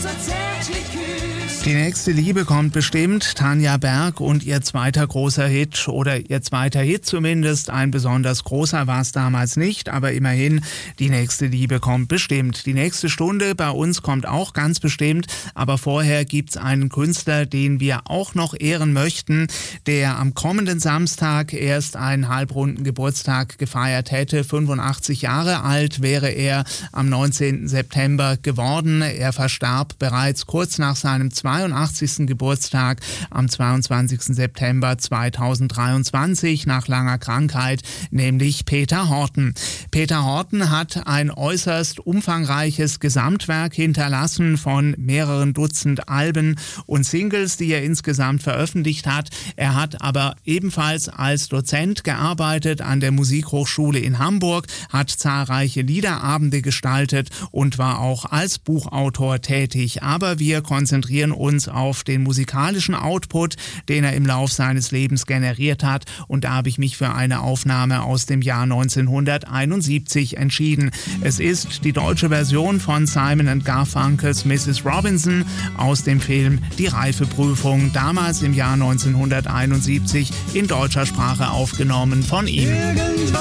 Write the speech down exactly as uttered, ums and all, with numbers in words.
so zärtlich küsst. Die nächste Liebe kommt bestimmt. Tanja Berg und ihr zweiter großer Hit, oder ihr zweiter Hit zumindest. Ein besonders großer war es damals nicht, aber immerhin, die nächste Liebe kommt bestimmt. Die nächste Stunde bei uns kommt auch ganz bestimmt, aber vorher gibt's einen Künstler, den wir auch noch ehren möchten, der am kommenden Samstag erst einen halbrunden Geburtstag gefeiert hätte. fünfundachtzig Jahre alt wäre er am neunzehnten September geworden. Er verstarb bereits kurz nach seinem zweiundachtzigsten Geburtstag am zweiundzwanzigsten September zweitausenddreiundzwanzig nach langer Krankheit, nämlich Peter Horten. Peter Horten hat ein äußerst umfangreiches Gesamtwerk hinterlassen von mehreren Dutzend Alben und Singles, die er insgesamt veröffentlicht hat. Er hat aber ebenfalls als Dozent gearbeitet an der Musikhochschule in Hamburg, hat zahlreiche Liederabende gestaltet und war auch als Buchautor tätig. Aber wir konzentrieren uns auf den musikalischen Output, den er im Lauf seines Lebens generiert hat, und da habe ich mich für eine Aufnahme aus dem Jahr neunzehnhunderteinundsiebzig entschieden. Es ist die deutsche Version von Simon and Garfunkels Missus Robinson aus dem Film Die Reifeprüfung, damals im Jahr neunzehnhunderteinundsiebzig in deutscher Sprache aufgenommen von ihm. Irgendwann